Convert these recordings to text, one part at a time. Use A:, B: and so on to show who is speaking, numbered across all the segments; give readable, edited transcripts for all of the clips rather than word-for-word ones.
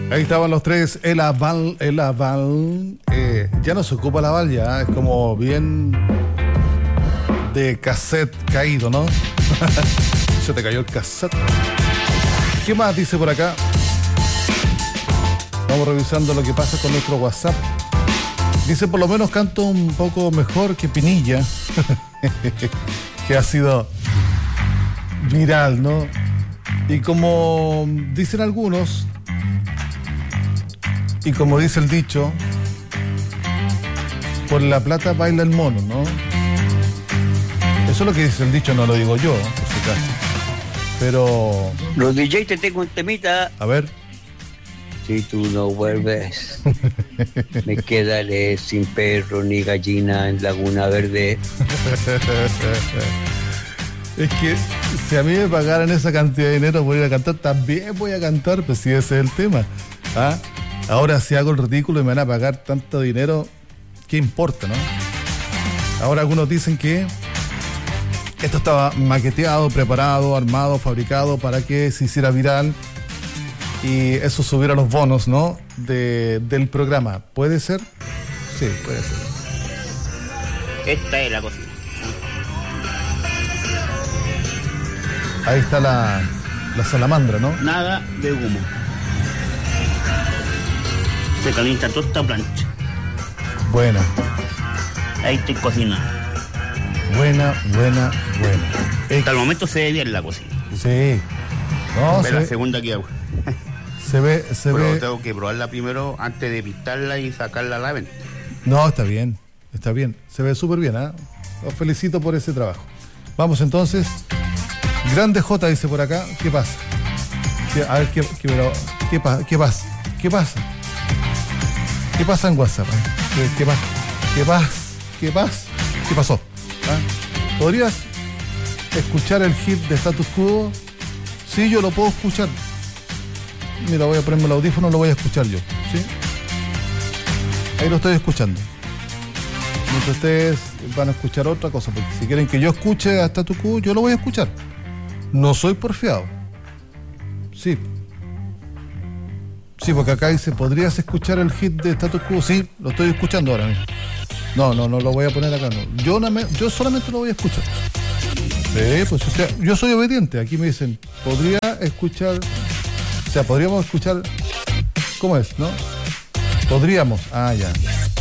A: Ahí estaban los tres, el aval. Ya no se ocupa la aval, ya es como bien de cassette caído, ¿no? Se te cayó el cassette. ¿Qué más dice por acá? Vamos revisando lo que pasa con nuestro WhatsApp. Dice, por lo menos canto un poco mejor que Pinilla, que ha sido viral, ¿no? Y como dicen algunos, y como dice el dicho, por la plata baila el mono, ¿no? Eso es lo que dice el dicho, no lo digo yo, por si acaso. Pero...
B: Los DJ, te tengo un temita.
A: A ver.
B: Si tú no vuelves, me quedaré sin perro ni gallina en Laguna Verde.
A: Es que si a mí me pagaran esa cantidad de dinero por ir a cantar, también voy a cantar, pues si ese es el tema. ¿Ah? Ahora si hago el ridículo y me van a pagar tanto dinero, ¿qué importa, no? Ahora algunos dicen que esto estaba maqueteado, preparado, armado, fabricado para que se hiciera viral y eso subiera los bonos, ¿no? Del programa. ¿Puede ser? Sí, puede ser.
C: Esta es la cocina.
A: Ahí está la salamandra, ¿no?
C: Nada de humo. Se calienta toda esta plancha.
A: Buena.
C: Ahí estoy cocinando.
A: Buena.
C: Hasta el momento se ve bien la cocina.
A: Sí. No,
C: ve la segunda que hago.
A: Se ve.
C: Pero tengo que probarla primero antes de pintarla y sacarla a la venta.
A: No, está bien. Se ve súper bien, ¿eh? Los felicito por ese trabajo. Vamos entonces. Grande J dice por acá. ¿Qué pasa? A ver, ¿qué pasa? ¿Qué pasa en WhatsApp? ¿Qué pasó? ¿Ah? ¿Podrías escuchar el hit de Status Quo? Sí, yo lo puedo escuchar. Mira, voy a ponerme el audífono, lo voy a escuchar yo. ¿Sí? Ahí lo estoy escuchando. Mientras ustedes van a escuchar otra cosa, porque si quieren que yo escuche a Status Quo, yo lo voy a escuchar. No soy porfiado. Sí. Sí, porque acá dice, ¿podrías escuchar el hit de Status Quo? Sí, lo estoy escuchando ahora mismo. No lo voy a poner acá, no. Yo solamente lo voy a escuchar. Pues yo soy obediente. Aquí me dicen, ¿podría escuchar? O sea, podríamos escuchar. ¿Cómo es, no? Podríamos. Ah, ya.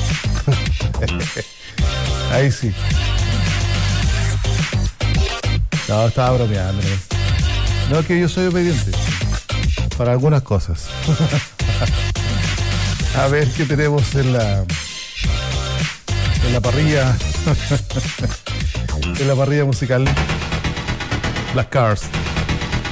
A: Ahí sí. No, estaba bromeando. No, que yo soy obediente. Para algunas cosas. A ver qué tenemos en la parrilla. En la parrilla musical. Black Cars.